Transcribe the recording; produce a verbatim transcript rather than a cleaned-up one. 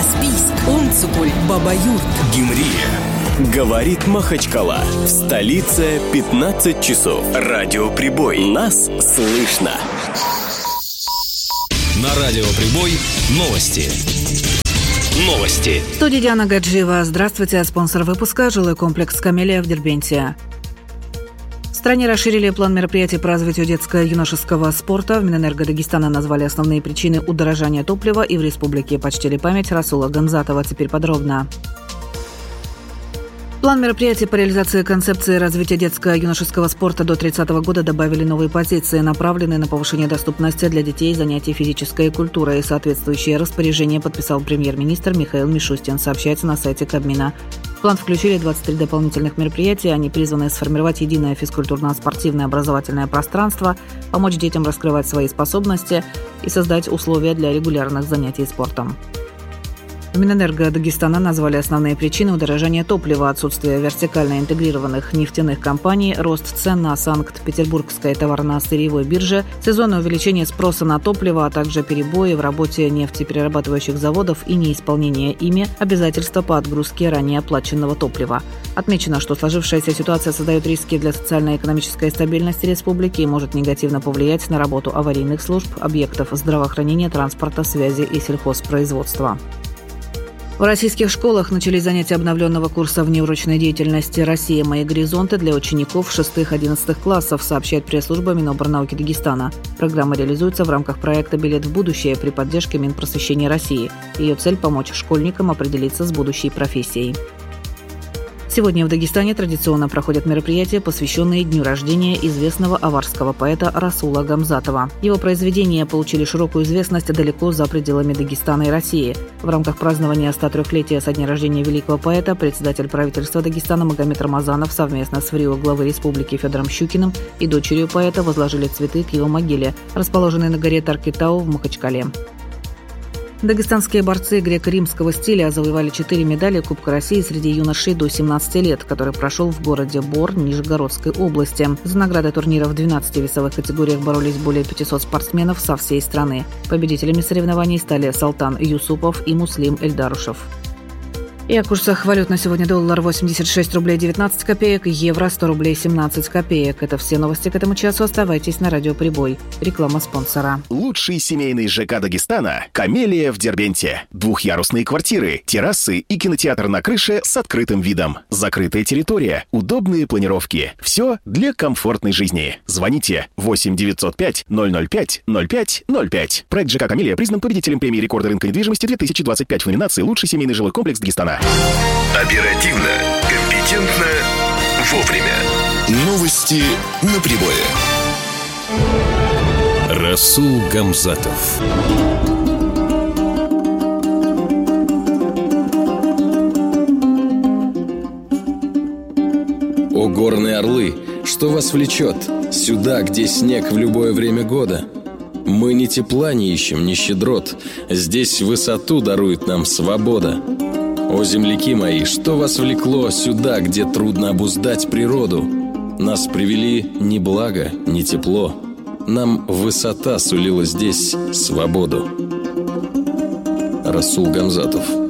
Каспийск, Онцополь, Баба-Юрт, Гюмри. Говорит Махачкала. В столице пятнадцать часов. Радиоприбой. Нас слышно. На Радиоприбой новости. Новости. В студии Диана Гаджиева. Здравствуйте. Спонсор выпуска – жилой комплекс «Камелия» в Дербенте. В стране расширили план мероприятий по развитию детско-юношеского спорта. В Минэнерго Дагестана назвали основные причины удорожания топлива, и в республике почтили память Расула Гамзатова. Теперь подробно. В план мероприятий по реализации концепции развития детско-юношеского спорта до тридцатого года добавили новые позиции, направленные на повышение доступности для детей занятий физической культурой. Соответствующее распоряжение подписал премьер-министр Михаил Мишустин, сообщается на сайте Кабмина. В план включили двадцать три дополнительных мероприятия. Они призваны сформировать единое физкультурно-спортивное образовательное пространство, помочь детям раскрывать свои способности и создать условия для регулярных занятий спортом. В Минэнерго Дагестана назвали основные причины удорожания топлива: отсутствие вертикально интегрированных нефтяных компаний, рост цен на Санкт-Петербургской товарно-сырьевой бирже, сезонное увеличение спроса на топливо, а также перебои в работе нефтеперерабатывающих заводов и неисполнение ими обязательства по отгрузке ранее оплаченного топлива. Отмечено, что сложившаяся ситуация создает риски для социально-экономической стабильности республики и может негативно повлиять на работу аварийных служб, объектов здравоохранения, транспорта, связи и сельхозпроизводства. В российских школах начались занятия обновленного курса внеурочной деятельности «Россия. Мои горизонты» для учеников шестых-одиннадцатых классов, сообщает пресс-служба Миноборнауки Дагестана. Программа реализуется в рамках проекта «Билет в будущее» при поддержке Минпросвещения России. Ее цель – помочь школьникам определиться с будущей профессией. Сегодня в Дагестане традиционно проходят мероприятия, посвященные дню рождения известного аварского поэта Расула Гамзатова. Его произведения получили широкую известность далеко за пределами Дагестана и России. В рамках празднования ста трёхлетия со дня рождения великого поэта председатель правительства Дагестана Магомед Рамазанов совместно с ВРИО главы республики Федором Щукиным и дочерью поэта возложили цветы к его могиле, расположенной на горе Таркитау в Махачкале. Дагестанские борцы греко-римского стиля завоевали четыре медали Кубка России среди юношей до семнадцати лет, который прошел в городе Бор Нижегородской области. За награды турнира в двенадцати весовых категориях боролись более пятисот спортсменов со всей страны. Победителями соревнований стали Салтан Юсупов и Муслим Эльдарушев. И о курсах валют на сегодня: доллар восемьдесят шесть рублей девятнадцать копеек, евро сто рублей семнадцать копеек. Это все новости к этому часу. Оставайтесь на Радиоприбой. Реклама спонсора. Лучший семейный ЖК Дагестана – «Камелия» в Дербенте. Двухъярусные квартиры, террасы и кинотеатр на крыше с открытым видом. Закрытая территория, удобные планировки. Все для комфортной жизни. Звоните восемь девятьсот пять ноль ноль пять ноль пять ноль пять. Проект ЖК «Камелия» признан победителем премии рекорда рынка недвижимости две тысячи двадцать пять в номинации «Лучший семейный жилой комплекс Дагестана». Оперативно, компетентно, вовремя. Новости на прибое. Расул Гамзатов. О, горные орлы, что вас влечет сюда, где снег в любое время года? Мы ни тепла не ищем, ни щедрот. Здесь высоту дарует нам свобода. О, земляки мои, что вас влекло сюда, где трудно обуздать природу? Нас привели ни благо, ни тепло. Нам высота сулила здесь свободу. Расул Гамзатов.